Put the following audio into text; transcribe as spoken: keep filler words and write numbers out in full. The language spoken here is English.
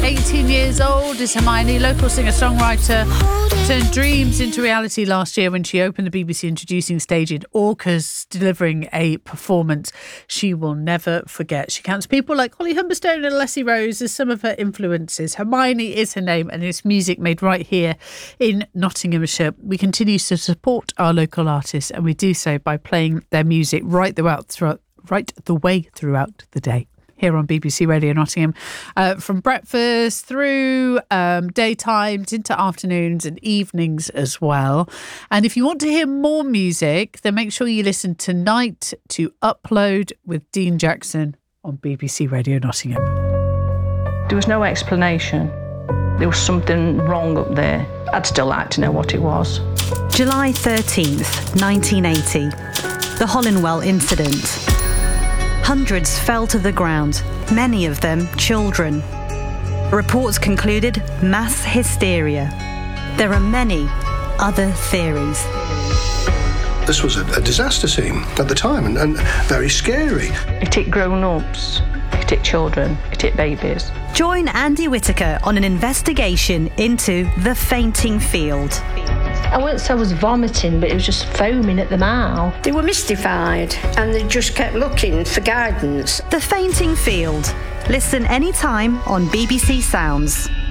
eighteen years old is Hermione, local singer-songwriter, turned dreams into reality last year when she opened the B B C Introducing stage in Orcas, delivering a performance she will never forget. She counts people like Holly Humberstone and Leslie Rose as some of her influences. Hermione is her name, and it's music made right here in Nottinghamshire. We continue to support our local artists, and we do so by playing their music right throughout, throughout right the way throughout the day. Here on B B C Radio Nottingham, uh, from breakfast through um, daytimes into afternoons and evenings as well. And if you want to hear more music, then make sure you listen tonight to Upload with Dean Jackson on B B C Radio Nottingham. There was no explanation. There was something wrong up there. I'd still like to know what it was. July thirteenth, nineteen eighty. The Hollingwell incident. Hundreds fell to the ground, many of them children. Reports concluded mass hysteria. There are many other theories. This was a, a disaster scene at the time and, and very scary. It hit grown-ups, it hit children, it hit babies. Join Andy Whitaker on an investigation into the fainting field. I wouldn't say I was vomiting, but it was just foaming at the mouth. They were mystified and they just kept looking for guidance. The Fainting Field. Listen anytime on B B C Sounds.